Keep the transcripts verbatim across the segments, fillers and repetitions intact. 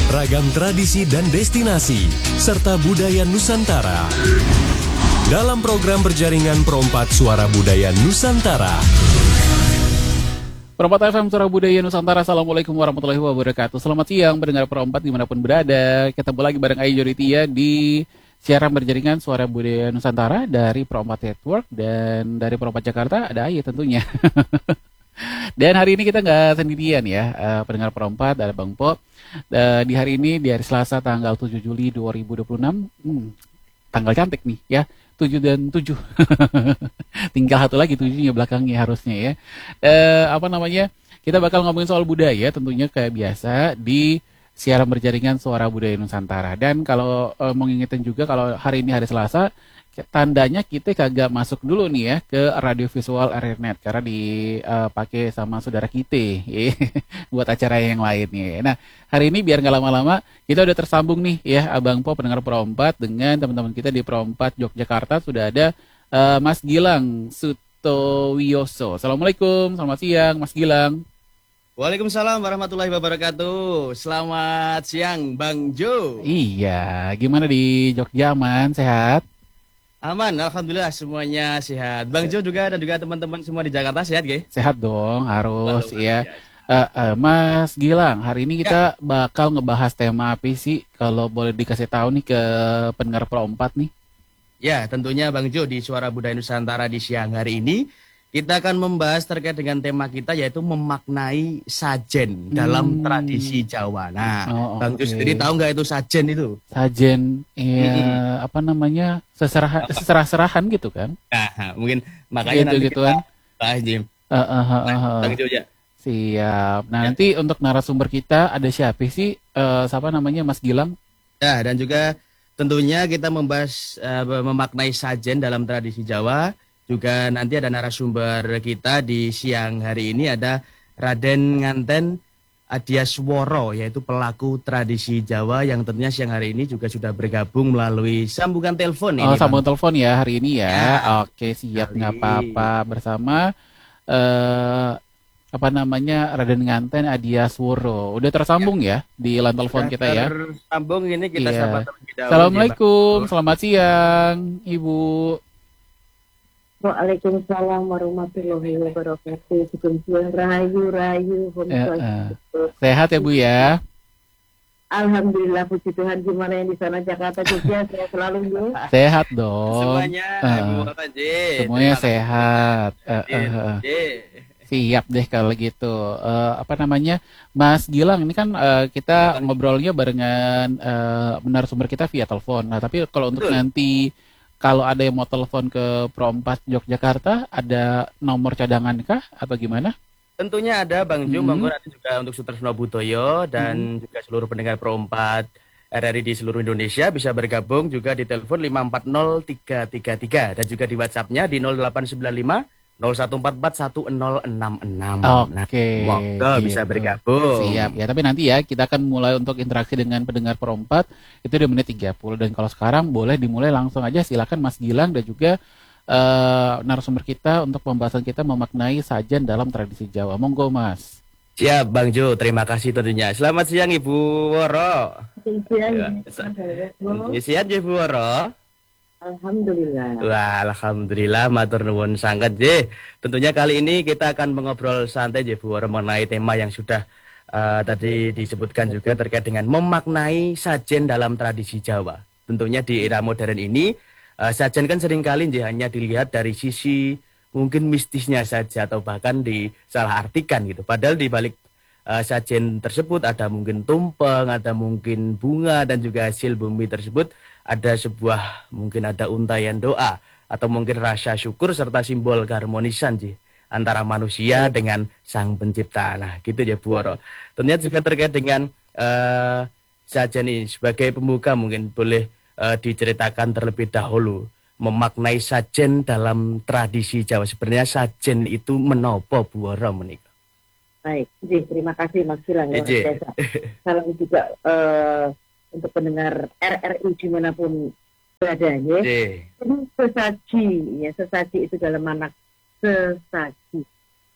ragam tradisi dan destinasi, serta budaya Nusantara. Dalam program berjaringan Perompat Suara Budaya Nusantara. Perompat F M Suara Budaya Nusantara. Assalamualaikum warahmatullahi wabarakatuh. Selamat siang pendengar Perompat dimanapun berada. Ketemu lagi bareng Ayu Joritia di siaran berjaringan Suara Budaya Nusantara dari Perompat Network. Dan dari Perompat Jakarta ada Ayu tentunya. Dan hari ini kita nggak sendirian ya, uh, pendengar Perompat, ada Bang Po. Uh, di hari ini, di hari Selasa tanggal tujuh Juli dua ribu dua puluh enam, hmm, tanggal cantik nih ya, tujuh dan tujuh. Tinggal satu lagi tujuhnya belakangnya harusnya ya. Uh, apa namanya, kita bakal ngomongin soal budaya tentunya kayak biasa di siaran berjaringan Suara Budaya Nusantara. Dan kalau uh, mau ngingetin juga kalau hari ini hari Selasa, tandanya kita kagak masuk dulu nih ya ke radio visual R R Net karena dipakai uh, sama saudara kita buat acara yang lainnya. Nah hari ini biar nggak lama-lama kita udah tersambung nih ya Abang Po pendengar Perompat dengan teman-teman kita di Perompat Yogyakarta sudah ada uh, Mas Gilang Sutowiyoso. Assalamualaikum, selamat siang Mas Gilang. Waalaikumsalam warahmatullahi wabarakatuh. Selamat siang Bang Jo. Iya, gimana di Jogja, aman, sehat? Aman, alhamdulillah semuanya sehat. Bang Jo juga dan juga teman-teman semua di Jakarta sehat, Ge? Sehat dong, harus ya. Uh, uh, Mas Gilang, hari ini kita ya. bakal ngebahas tema apa sih? Kalau boleh dikasih tahu nih ke pendengar Perompat nih. Ya, tentunya Bang Jo di Suara Budaya Nusantara di siang hari ini kita akan membahas terkait dengan tema kita yaitu memaknai sajen dalam hmm. tradisi Jawa. Nah, oh, Bang okay. Jo sendiri tahu nggak itu sajen itu? Sajen, ya hmm. apa namanya seserah serah-serahan gitu kan? Nah, mungkin makanya gitu, nanti gitu kan? Bahas Jim. Uh, uh, uh, uh, uh. Bang Jo ya. Siap. Nah ya. Nanti untuk narasumber kita ada siapa sih? Uh, siapa namanya Mas Gilang? Ya dan juga tentunya kita membahas uh, memaknai sajen dalam tradisi Jawa. Juga nanti ada narasumber kita di siang hari ini ada Raden Nganten Adiasworo yaitu pelaku tradisi Jawa yang tentunya siang hari ini juga sudah bergabung melalui sambungan telepon ini. Oh, sambungan telepon ya hari ini ya. ya. Oke, siap nggak apa-apa bersama eh, apa namanya Raden Nganten Adiasworo. Udah tersambung ya, ya di line telepon kita ya. Tersambung ini kita ya. sapa terlebih dahulu. Assalamualaikum, selamat siang Ibu. Waalaikumsalam warahmatullahi wabarakatuh. Sugeng rahayu rahayu. Eh, eh. Sehat ya Bu ya. Alhamdulillah puji Tuhan. Gimana yang di sana Jakarta Jogja sehat selalu Bu? Sehat dong. Semuanya uh, Bu semuanya sehat. Uh, uh, uh. Siap deh kalau gitu. Uh, apa namanya Mas Gilang ini kan uh, kita ngobrolnya barengan uh, narasumber kita via telepon. Nah tapi kalau untuk Betul. nanti kalau ada yang mau telepon ke Perompat Yogyakarta, ada nomor cadangan kah atau gimana? Tentunya ada Bang Jo, hmm. Bang Jo ada juga untuk Sutersno Butoyo dan hmm. juga seluruh pendengar Perompat R R I di seluruh Indonesia bisa bergabung juga di telepon lima empat nol tiga tiga tiga dan juga di WhatsApp-nya di nol delapan sembilan lima nol satu empat empat satu nol enam enam. Oke. Nah, monggo gitu. Bisa bergabung. Siap ya, tapi nanti ya kita akan mulai untuk interaksi dengan pendengar Perompat itu di menit tiga puluh dan kalau sekarang boleh dimulai langsung aja silakan Mas Gilang dan juga uh, narasumber kita untuk pembahasan kita memaknai sajen dalam tradisi Jawa. Monggo Mas. Siap Bang Jo, terima kasih tentunya. Selamat siang Ibu Woro. Siang. Ya, siap Ibu Woro. Alhamdulillah. Wah, alhamdulillah matur nuwun sangat je. Tentunya kali ini kita akan mengobrol santai je Bu mengenai tema yang sudah uh, tadi disebutkan juga terkait dengan memaknai sajen dalam tradisi Jawa. Tentunya di era modern ini uh, sajen kan seringkali je hanya dilihat dari sisi mungkin mistisnya saja atau bahkan disalahartikan gitu. Padahal di balik uh, sajen tersebut ada mungkin tumpeng, ada mungkin bunga dan juga hasil bumi tersebut ada sebuah mungkin ada untaian doa atau mungkin rasa syukur serta simbol keharmonisan sih antara manusia dengan sang pencipta. Nah gitu ya Bu Woro. Tentunya juga terkait dengan uh, sajen ini sebagai pembuka mungkin boleh uh, diceritakan terlebih dahulu memaknai sajen dalam tradisi Jawa. Sebenarnya sajen itu menopo Bu Woro menika. Baik, Ji, terima kasih Mas Gilang. Salam juga uh, untuk pendengar R R I dimanapun berada ya. Jadi sesaji ya, sesaji itu dalam makna sesaji,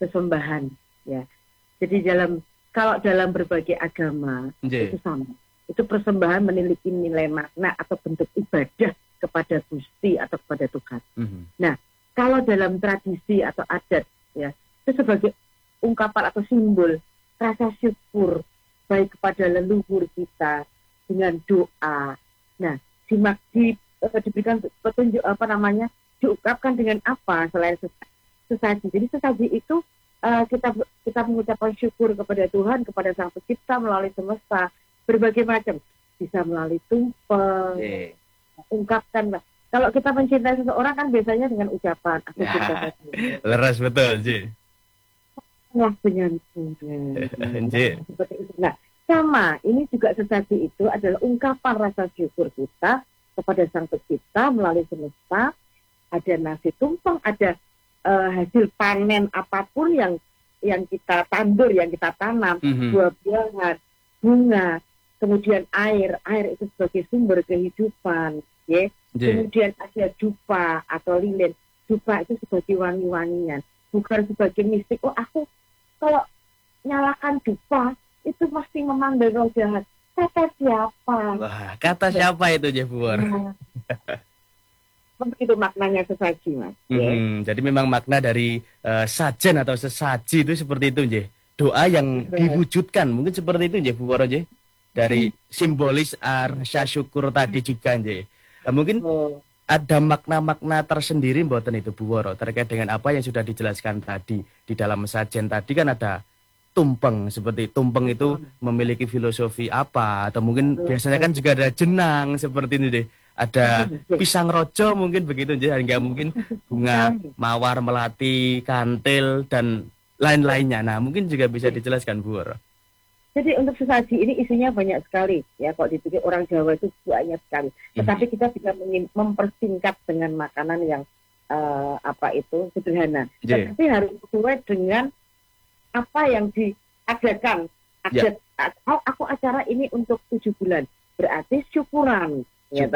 sesembahan ya. Jadi dalam kalau dalam berbagai agama J. itu sama. Itu persembahan memiliki nilai makna atau bentuk ibadah kepada Gusti atau kepada Tuhan. Mm-hmm. Nah, kalau dalam tradisi atau adat, ya, itu sebagai ungkapan atau simbol rasa syukur baik kepada leluhur kita dengan doa. Nah, dimak, di, uh, diberikan petunjuk apa namanya, diungkapkan dengan apa selain sesaji. Jadi sesaji itu uh, kita kita mengucapkan syukur kepada Tuhan, kepada Sang Pencipta melalui semesta berbagai macam. Bisa melalui tumpeng, yeah. ungkapkan. Kalau kita mencintai seseorang kan biasanya dengan ucapan. Aku ya, cinta leras betul, Ji. Wah, dengan seperti itu. Nah, sama, ini juga sesaji itu adalah ungkapan rasa syukur kita kepada Sang Pencipta melalui semesta. Ada nasi tumpeng, ada uh, hasil panen apapun yang yang kita tandur, yang kita tanam, mm-hmm. buah-buahan, bunga, kemudian air, air itu sebagai sumber kehidupan, ya. Yeah. Kemudian ada dupa atau lilin, dupa itu sebagai wangi-wangian, bukan sebagai mistik. Oh, aku kalau nyalakan dupa itu pasti memanggil roh jahat. Kata siapa? Wah, kata siapa itu, Jebuor? Nah, begitu maknanya sesaji, Mas. Hmm, ya. Jadi memang makna dari uh, sajen atau sesaji itu seperti itu, Jeh. Doa yang diwujudkan, mungkin seperti itu, Jeh, Bu Woro, Jeh. Dari simbolis rasa syukur tadi juga, Jeh. Nah, mungkin oh. ada makna-makna tersendiri mboten itu, Bu Woro, terkait dengan apa yang sudah dijelaskan tadi. Di dalam sajen tadi kan ada tumpeng, seperti tumpeng itu memiliki filosofi apa, atau mungkin biasanya kan juga ada jenang seperti ini deh. Ada pisang rojo mungkin begitu, jadi enggak mungkin bunga mawar, melati, kantil dan lain-lainnya. Nah, mungkin juga bisa dijelaskan, Bu Woro. Jadi untuk sesaji ini isinya banyak sekali ya, kalau dipikir orang Jawa itu banyak sekali. Tetapi hmm. kita bisa mempersingkat dengan makanan yang uh, apa itu sederhana. Yeah. Tetapi harus sesuai dengan apa yang diadakan. Adat, yeah. oh, aku acara ini untuk tujuh bulan, berarti syukuran. Ya,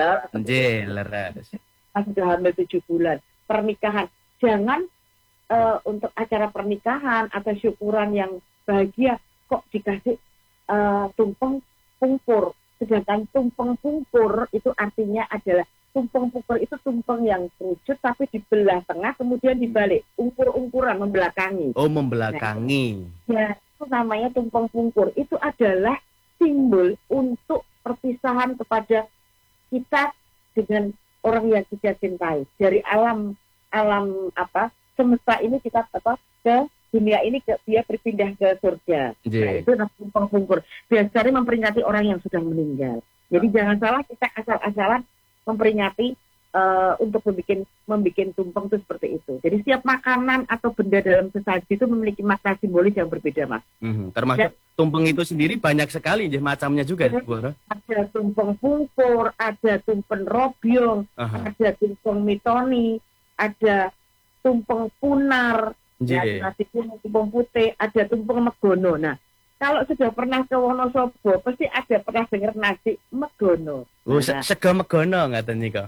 leres. Sudah hamil tujuh bulan, pernikahan. Jangan uh, untuk acara pernikahan atau syukuran yang bahagia kok dikasih uh, tumpeng pungkur. Sedangkan tumpeng pungkur itu artinya adalah tumpeng pungkur itu tumpeng yang kerucut tapi dibelah tengah kemudian dibalik, ungkur-ungkuran, membelakangi. Oh, membelakangi. Nah, ya, itu namanya tumpeng pungkur. Itu adalah simbol untuk perpisahan kepada kita dengan orang yang kita cintai. Dari alam alam apa semesta ini kita apa ke dunia ini ke, dia berpindah ke surga. Yeah. Nah, itu tumpeng pungkur. Biasanya memperingati orang yang sudah meninggal. Jadi oh. jangan salah kita asal-asalan memperingati uh, untuk membuat membuat tumpeng itu seperti itu. Jadi setiap makanan atau benda dalam sesaji itu memiliki makna simbolis yang berbeda, Mas. Mm-hmm. Termasuk Dan, tumpeng itu sendiri banyak sekali ya, macamnya juga. Ada, ada tumpeng pungkur, ada tumpeng robyong, uh-huh. ada tumpeng mitoni, ada tumpeng punar. Ya, nasi kuning, tumpeng putih, ada tumpeng megono. Nah, kalau sudah pernah ke Wonosobo, pasti ada pernah dengar nasi megono. Oh, nah, sego megono ngaten nika.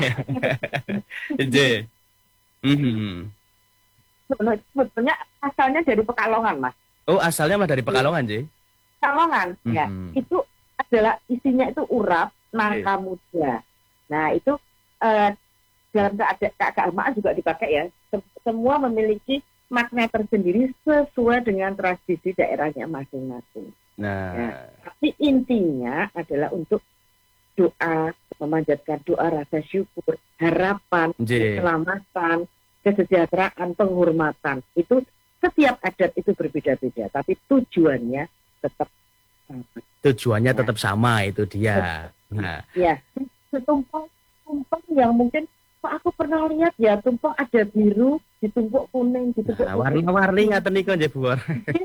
Nggih. Mhm. Sebetulnya asalnya dari Pekalongan, Mas. Oh, asalnya mah dari Pekalongan, Ji. Pekalongan, mm-hmm. ya. Itu adalah isinya itu urap, nangka okay. muda. Nah, itu uh, dalam keagamaan juga dipakai ya. Semua memiliki makna tersendiri sesuai dengan tradisi daerahnya masing-masing. Nah, nah, tapi intinya adalah untuk doa, memanjatkan doa rasa syukur, harapan, J. keselamatan, kesejahteraan, penghormatan. Itu setiap adat itu berbeda-beda, tapi tujuannya tetap sama. Tujuannya nah, tetap sama, itu dia. Nah, ya, tumpeng-tumpeng yang mungkin aku pernah lihat ya, tumpeng ada biru, ditumpuk kuning, ditumpuk nah, warna-warni ngaten niku nggih, Bu.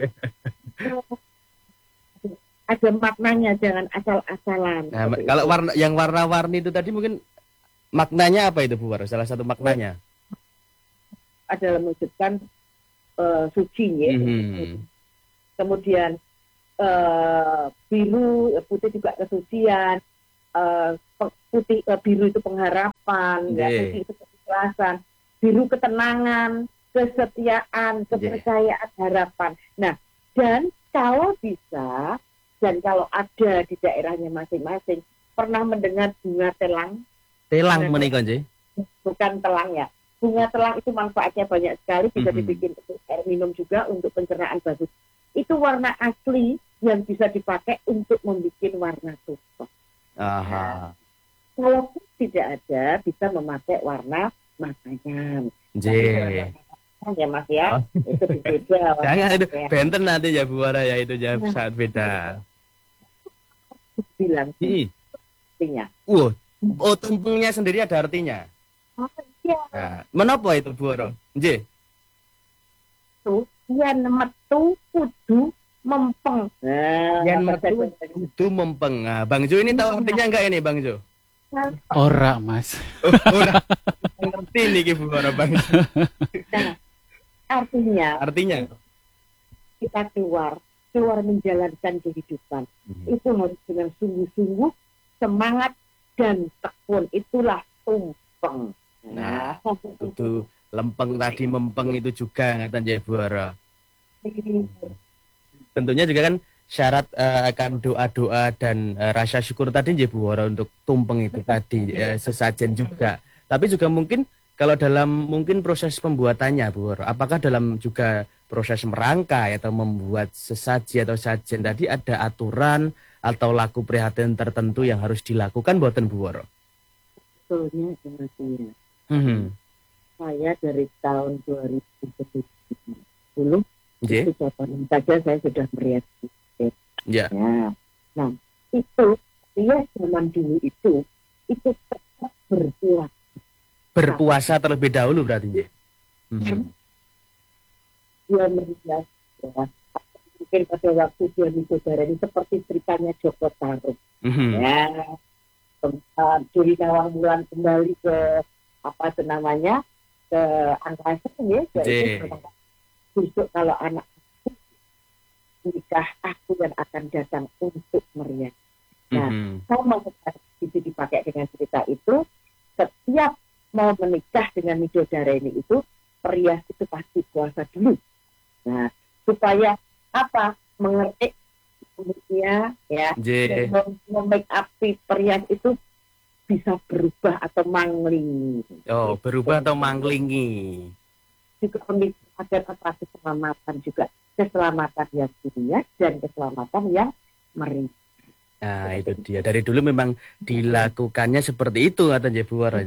Ada maknanya, jangan asal-asalan. Nah, kalau warna yang warna-warni itu tadi mungkin maknanya apa itu, Bu? Salah satu maknanya adalah menunjukkan uh, suci ya. Mm-hmm. Kemudian uh, biru, putih juga kesucian. Uh, putih uh, biru itu pengharapan, yeah. ya, putih itu keikhlasan, biru ketenangan, kesetiaan, kepercayaan, yeah. harapan. Nah, dan kalau bisa Dan kalau ada di daerahnya masing-masing, pernah mendengar bunga telang? Telang menika nggih. Bukan telang ya. Bunga telang itu manfaatnya banyak sekali, bisa mm-hmm. dibikin untuk air minum juga, untuk pencernaan bagus. Itu warna asli yang bisa dipakai untuk membuat warna tumpeng. Aha. Nah, kalau tidak ada, bisa memakai warna makanya. Jee. Ya Mas ya, oh. Itu beda. Jangan itu ya. Benten nanti ya Bu Wara ya, itu ya sangat beda. Bilang sih artinya. Uh, oh tumpengnya sendiri ada artinya. Oh iya. Nah, menapa itu Bu Wara? Nggih. Tuh, yen metu kudu mempeng. Nah, yen metu kudu mempeng. Nah, Bang Jo ini tahu artinya enggak ini Bang Jo? Ora, Mas. Oh, ora. Ngerti nih Bu Wara Bang. Nah, artinya artinya kita keluar keluar menjalankan kehidupan hmm. itu harus dengan sungguh-sungguh, semangat dan tekun. Itulah tumpeng. Nah, itu lempeng tadi, mempeng itu juga ngatan ya Bu Wara. Tentunya juga kan syarat uh, akan doa-doa dan uh, rasa syukur tadi ya Bu Wara untuk tumpeng itu tadi uh, sesajen juga. Tapi juga mungkin kalau dalam mungkin proses pembuatannya Bu Wara, apakah dalam juga proses merangkai atau membuat sesaji atau sajen tadi ada aturan atau laku prihatin tertentu yang harus dilakukan buatan Bu Wara? Sebetulnya sebetulnya mm-hmm. saya dari tahun dua ribu sepuluh yeah. itu kapan saja saya sudah merias. Yeah. Ya. Nah itu dia zaman dulu itu itu tetap berpuasa. Berpuasa terlebih dahulu berarti ya. Mm-hmm. Dia merias ya. Mungkin pada waktu dia saudara ini seperti ceritanya Joko Tarub. Mm-hmm. Ya. Dari Nawang Wulan kembali ke apa itu namanya ke angkasa ya. Jadi besok kalau anak nikah aku yang akan datang untuk merias. Nah, mm-hmm. kalau mau itu dipakai dengan cerita itu, setiap mau menikah dengan Midodare ini itu perias itu pasti puasa dulu. Nah, supaya apa? Mengerti umurnya ya, mem-make up perias itu bisa berubah atau manglingi. Oh, berubah atau manglingi. Juga agar apa keselamatan juga, keselamatan yang dunia dan keselamatan yang meri. Nah, itu dia. Dari dulu memang dilakukannya seperti itu katanya Bu Wara.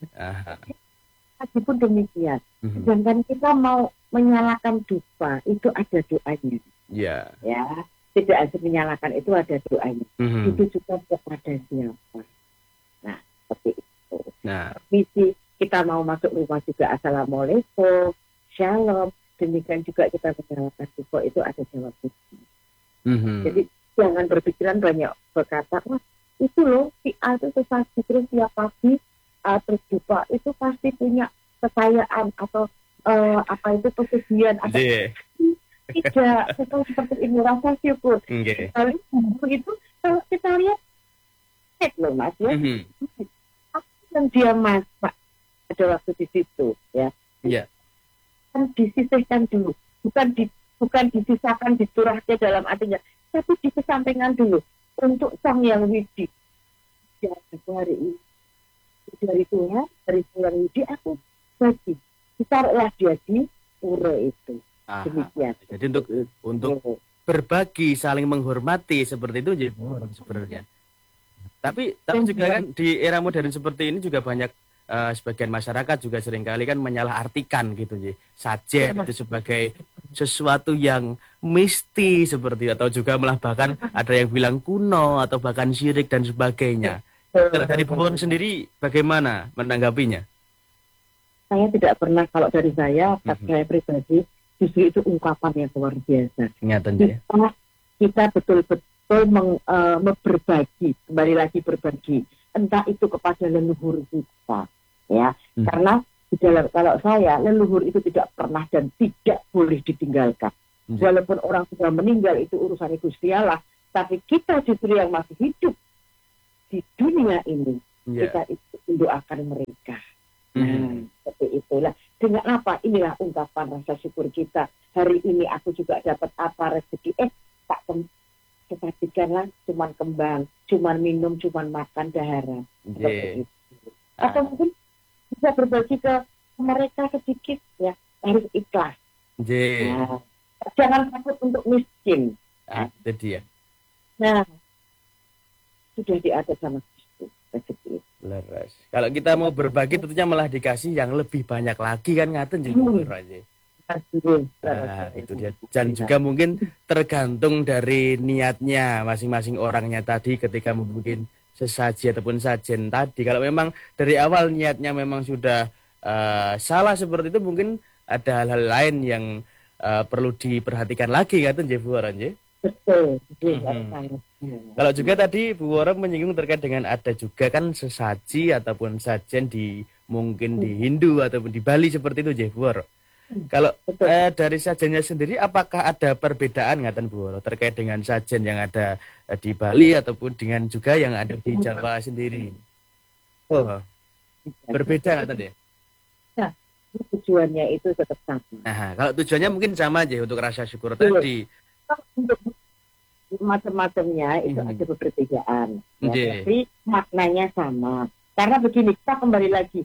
Meskipun demikian, mm-hmm. sedangkan kita mau menyalakan dupa, itu ada doanya. Yeah. Ya, tidak hanya menyalakan, itu ada doanya. Mm-hmm. Itu juga kepada siapa. Nah, seperti itu. Nah, misi kita mau masuk rumah juga assalamualaikum, shalom. Demikian juga kita menyalakan dupa, itu ada jawabnya. Mm-hmm. Jadi jangan berpikiran banyak berkata, wah itu loh si A itu pasti terus tiap pagi uh, terus dupa itu pasti punya kekayaan atau uh, apa itu pesugihan atau yeah. tidak itu seperti ini rasa syukur. Okay. Kalau itu kalau kita lihat cek loh Mas ya, mm-hmm. apa yang dia masak pada waktu di situ ya, yeah. kan disisihkan dulu, bukan di bukan disisakan dicurahkan dalam artinya, tapi dikesampingkan dulu untuk sang yang widi. Ya, hari ini dari Tuhan, dari Tuhan widi aku bagi. Ditaruhlah dia di pura itu. Aha. Demikian. Jadi untuk untuk oh. berbagi, saling menghormati seperti itu jadi sebenarnya. Tapi tapi juga kan di era modern seperti ini juga banyak uh, sebagian masyarakat juga seringkali kan menyalahartikan gitu ya. Sajen itu sebagai sesuatu yang misti seperti atau juga malah bahkan ada yang bilang kuno atau bahkan syirik dan sebagainya. Kalau dari Bu Wara sendiri bagaimana menanggapinya? Saya tidak pernah, kalau dari saya, mm-hmm. saya pribadi justru itu ungkapan yang luar biasa. Nyata, kita, ya? kita betul-betul meng, uh, berbagi, kembali lagi berbagi, entah itu kepada leluhur kita, ya, mm. karena di dalam, kalau saya, leluhur itu tidak pernah dan tidak boleh ditinggalkan. Hmm. Walaupun orang sudah meninggal, itu urusan Gusti Allah, tapi kita justru yang masih hidup di dunia ini, yeah. kita itu mendoakan mereka. Hmm. Nah, seperti itulah. Dengan apa? Inilah ungkapan rasa syukur kita. Hari ini aku juga dapat apa rezeki. Eh, tak kebajikanlah cuman kembang, cuman minum, cuman makan dahara. Yeah. Atau ah. mungkin bisa berbagi ke mereka sedikit ya, harus ikhlas. Yeah. Nah, jangan takut untuk miskin. Ah, itu dia. Nah, sudah diatur sama Kristus rezeki. Leres. Kalau kita mau berbagi tentunya malah dikasih yang lebih banyak lagi kan ngaten juga hmm. aja. Nah, itu dia. Dan juga mungkin tergantung dari niatnya masing-masing orangnya tadi ketika membuat sesaji ataupun sajen tadi. Kalau memang dari awal niatnya memang sudah uh, salah seperti itu, mungkin ada hal-hal lain yang uh, perlu diperhatikan lagi kan Bu Woro nggih. Betul. Hmm. Kalau juga tadi Bu Woro menyinggung terkait dengan ada juga kan sesaji ataupun sajen di mungkin di Hindu ataupun di Bali seperti itu nggih Bu Woro. Kalau eh, dari sajennya sendiri, apakah ada perbedaan ngaten Bu Woro terkait dengan sajen yang ada eh, di Bali ataupun dengan juga yang ada di Jawa sendiri? Oh, berbeda ngaten ya? Nah, tujuannya itu tetap sama. Nah, kalau tujuannya mungkin sama aja untuk rasa syukur tadi. Untuk macam-macamnya itu hmm. ada perbedaan, ya, tapi maknanya sama. Karena begini, kita kembali lagi.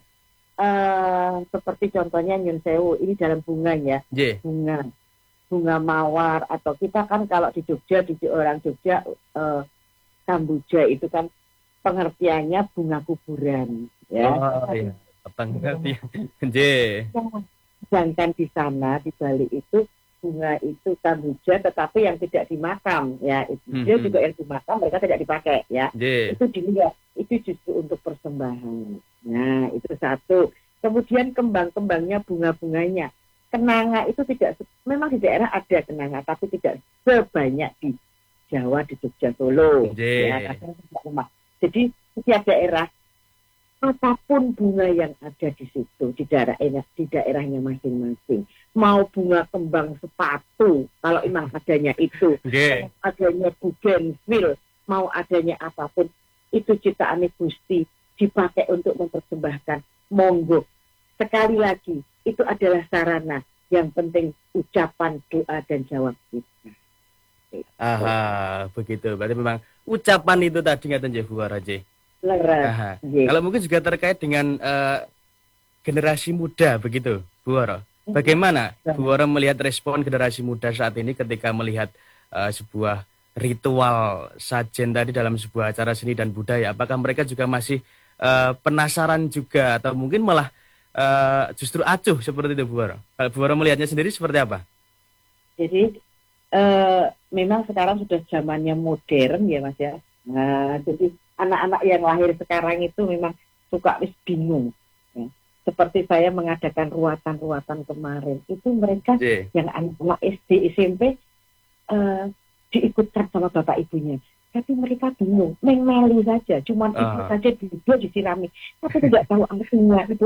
Uh, seperti contohnya Nyun Sewu ini dalam bunga ya, yeah. bunga bunga mawar, atau kita kan kalau di Jogja, di orang Jogja uh, Kambuja itu kan pengertiannya bunga kuburan ya. Oh iya, pengertian. Yeah. Sedangkan di sana di Bali itu bunga itu Kambuja tetapi yang tidak dimakam ya, itu mm-hmm. dia juga yang dimakam mereka tidak dipakai ya. Yeah. Itu dilihat, itu justru untuk persembahan. Nah, itu satu. Kemudian kembang-kembangnya, bunga-bunganya. Kenanga itu tidak, memang di daerah ada kenanga, tapi tidak sebanyak di Jawa, di Jogja, Solo. Yeah. Ya, jadi setiap daerah, apapun bunga yang ada di situ, di daerah di daerahnya masing-masing. Mau bunga kembang sepatu, kalau memang adanya itu, yeah. mau adanya bougainville, mau adanya apapun, itu ciptaan Gusti. Dipakai untuk mempersembahkan, monggo. Sekali lagi, itu adalah sarana. Yang penting ucapan, doa, dan jawab kita. Aha, begitu. Berarti memang ucapan itu tadi ngaten nggih Bu Woro. Leres. Kalau mungkin juga terkait dengan uh, generasi muda begitu, Bu Woro. Bagaimana Bu Woro melihat respon generasi muda saat ini ketika melihat uh, sebuah ritual sajen tadi dalam sebuah acara seni dan budaya? Apakah mereka juga masih Uh, penasaran juga atau mungkin malah uh, justru acuh seperti itu Bu Woro? Kalau Bu Woro melihatnya sendiri seperti apa? Jadi uh, memang sekarang sudah zamannya modern ya Mas ya. Nah, jadi anak-anak yang lahir sekarang itu memang suka wis bingung. Ya. Seperti saya mengadakan ruatan-ruatan kemarin, itu mereka yeah. yang anak-anak S D S M P uh, diikutkan sama bapak ibunya. Tapi mereka bingung, mengmeli saja, cuma uh. ikut saja duduk disirami, tapi tidak tahu artinya itu.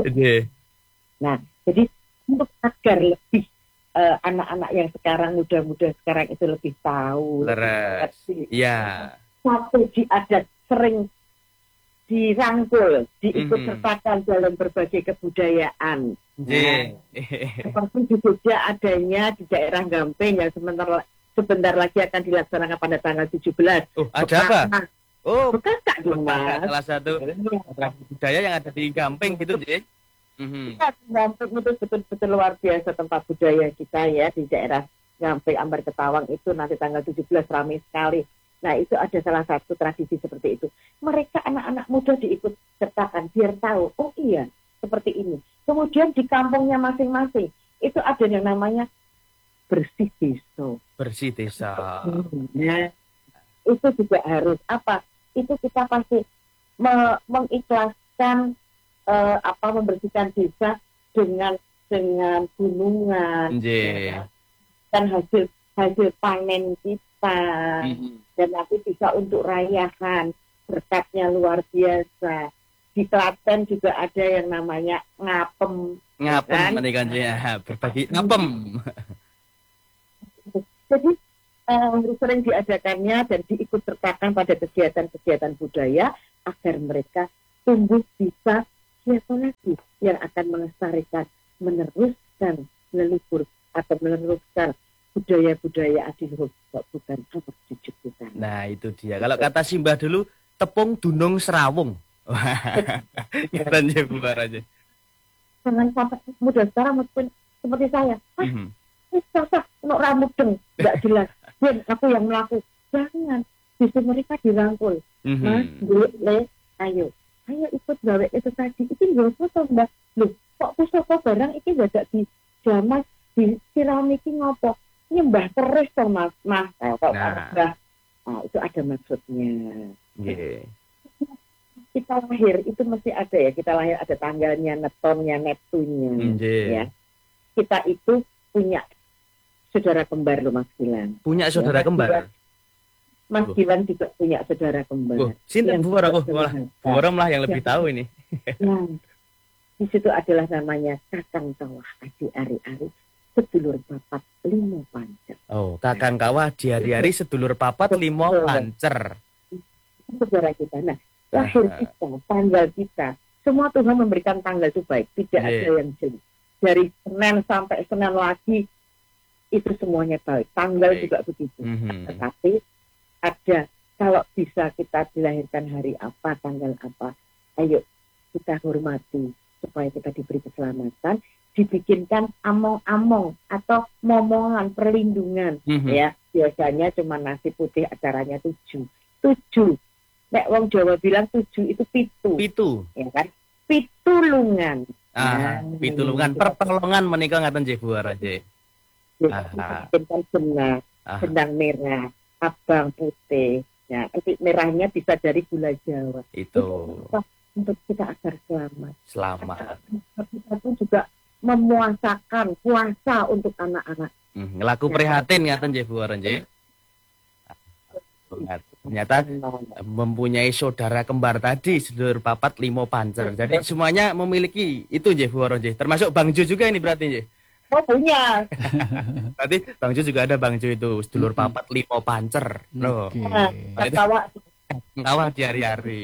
Nah, jadi untuk agar lebih uh, anak-anak yang sekarang muda-muda sekarang itu lebih tahu. Leres. Iya. Satu diadat sering dirangkul, diikut mm-hmm. sertakan dalam berbagai kebudayaan. Nah, seperti di Jogja adanya di daerah Gampeng yang sementara sebentar lagi akan dilaksanakan pada tanggal tujuh belas. Oh, ada apa? Oh, bukan tak Mas. Salah satu budaya yang ada di Gampeng gitu, Ji. Mhm. Gampeng itu betul-betul luar biasa tempat budaya kita ya di daerah Gampeng Ambar Ketawang itu nanti tanggal tujuh belas ramai sekali. Nah, itu ada salah satu tradisi seperti itu. Mereka anak-anak muda diikut sertakan biar tahu, oh iya, seperti ini. Kemudian di kampungnya masing-masing itu ada yang namanya bersih desa. Bersih desa. Nah, itu juga harus apa? Itu kita pasti me- mengikhlaskan uh, apa membersihkan desa dengan dengan gunungan, yeah. dan hasil hasil panen kita, mm-hmm. dan nanti bisa untuk rayahan, berkatnya luar biasa. Di Klaten juga ada yang namanya ngapem. Ngapem, kan? Ya, berbagi ngapem. Jadi uh, sering diadakannya dan diikut sertakan pada kegiatan-kegiatan budaya agar mereka tumbuh bisa siapa lagi yang akan melestarikan, meneruskan leluhur atau meneruskan budaya-budaya adiluhur bukan apa jujur bukan. Nah itu dia. Kalau kata Simbah dulu, tepung dunung serawung. Keren ya Bu aja. Jangan sampai muda sekarang meskipun seperti saya. Ah, mm-hmm. Susah, untuk rambut deng, nggak jelas. Dan aku yang melaku. Jangan. Justru mereka dirangkul. Mm-hmm. Mas, dulu, le, ayo. Ayo ikut gawe itu tadi. Itu nggak foto mbak. Loh, kok pusaka barang ini gak di jamas, di siramiki ngopo. Nyembah terus toh mas. Mas, kalau nah. Mbah. Nah, itu ada maksudnya. Yeah. Kita lahir itu mesti ada ya, kita lahir ada tanggalnya, netonnya, neptunnya, mm, ya. Kita itu punya saudara kembar loh Mas Gilang. Punya saudara ya, kembar. Mas oh. Gilang juga punya saudara kembar. Oh, sinten Bu Wara? Oh, malah Bu Wara malah yang lebih ya. Tahu ini. Nah, di situ adalah namanya Kakang Kawah Adi Ari-Ari, sedulur papat limo pancer. Oh, Kakang Kawah di Ari-Ari sedulur papat limo pancer. Saudara kita. Nah, lahir kita, tanggal kita, semua Tuhan memberikan tanggal itu baik, tidak yeah. ada yang jelek. Dari Senin sampai Senin lagi itu semuanya baik, tanggal baik. Juga begitu. Mm-hmm. Tetapi ada, kalau bisa kita dilahirkan hari apa, tanggal apa, ayo kita hormati supaya kita diberi keselamatan, dibikinkan among-among atau momongan perlindungan, mm-hmm. ya biasanya cuma nasi putih, acaranya tujuh, tujuh. Nek wong Jawa bilang tujuh itu pitu. Pitu. Ya kan? Pitulungan. Ah, nah, pitulungan pertolongan menika ngaten nggih Bu Wara nggih. Ah. Benang, benang merah, abang putih. Ya, nanti merahnya bisa dari gula Jawa. Itu. Itu untuk kita agar selamat. Selamat. Kita pun juga memuasakan puasa untuk anak-anak. Hmm, ngelaku prihatin ngaten nggih Bu Wara nggih. Ternyata mempunyai saudara kembar tadi sedulur papat limo pancer. Jadi semuanya memiliki itu nggih Bu Wara nggih. Termasuk Bang Jo juga ini berarti nggih. Oh punya. Berarti Bang Jo juga ada Bang Jo itu sedulur papat limo pancer. Loh. Okay. Kawah kawah di hari-hari.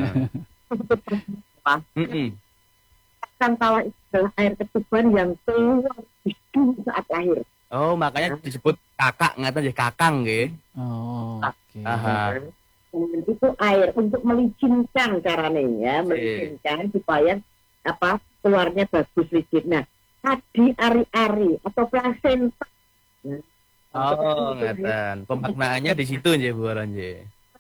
Heeh. Kan kawah itu adalah air ketuban yang keluar hidung saat lahir. Oh, makanya disebut kakak, ngaten ya kakang nggih. Oh, oke. Okay. Aha. Itu air untuk melicinkan caranya ya, melicinkan supaya apa keluarnya bagus licin. Nah, tadi ari-ari atau plasenta. Nah, oh, ngaten. Pemaknaannya di situ nggih Bu Wara nggih.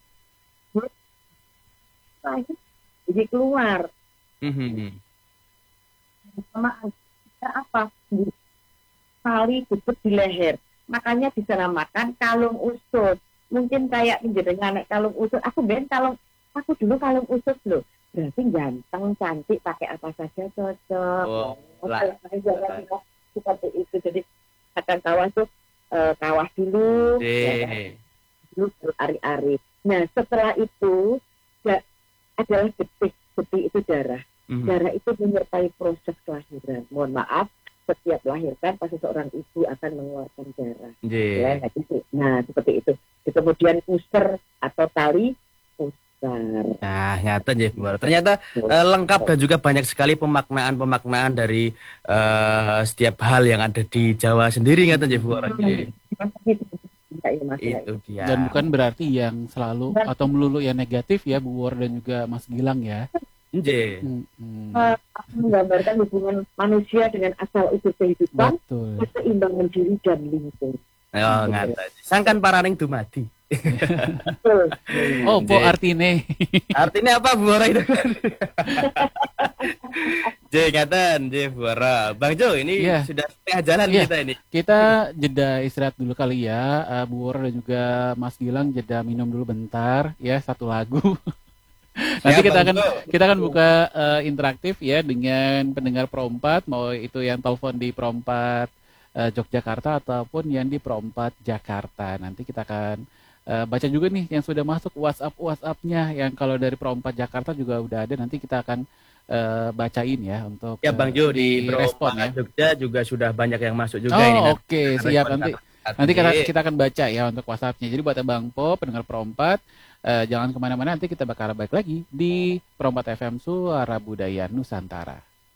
Jadi keluar. Mhm. Sama apa? Tali jepit di leher, makanya dinamakan kalung usut. Mungkin kayak menjadikan anak kalung usut. Aku ben kalung, aku dulu kalung usut loh. Berarti ganteng, cantik, pakai apa saja cocok. Oh, lah. Seperti itu. Jadi akan kawah tuh uh, kawah dulu, ya, dulu ari-ari. Nah setelah itu ya, adalah detik, detik itu darah. Mm-hmm. Darah itu menyertai proses kelahiran. Mohon maaf. Setiap melahirkan pasti seorang ibu akan mengeluarkan darah. Yeah. Ya, nah seperti itu. Kemudian puser atau tali pusar. Nah, nyata ya, ternyata uh, lengkap dan juga banyak sekali pemaknaan-pemaknaan dari uh, setiap hal yang ada di Jawa sendiri, nyata ya Bu Wara. Itu dia. Dan bukan berarti yang selalu atau melulu yang negatif ya Bu Wara dan juga Mas Gilang ya. Nggih. Hmm. Uh, menggambarkan hubungan manusia dengan asal usul kehidupan, keseimbangan diri dan lingkungan. Oh, ngaten. Sangkan paraning dumadi. Oh, po artine. Artinya apa Bu Wara itu? Jeh, ngaten, jeh Bu Wara. Bang Jo, ini yeah. sudah setengah jalan yeah. kita ini. Kita jeda istirahat dulu kali ya. Uh, Bu Wara dan juga Mas Gilang jeda minum dulu bentar ya, satu lagu. Nanti kita akan kita akan buka uh, interaktif ya dengan pendengar Pro empat, mau itu yang telepon di Pro empat uh, Yogyakarta ataupun yang di Pro empat Jakarta. Nanti kita akan uh, baca juga nih yang sudah masuk WhatsApp WhatsApp-nya, yang kalau dari Pro empat Jakarta juga udah ada, nanti kita akan uh, bacain ya untuk ya Bang Jo, di, di Pro empat ya. Jogja juga sudah banyak yang masuk juga oh, ini. Oh oke, okay. siap nanti. Nanti kita, kita akan baca ya untuk WhatsApp-nya. Jadi buat Bang Po, pendengar Pro empat, Uh, jangan kemana-mana, nanti kita bakal balik lagi di Pro empat F M Suara Budaya Nusantara.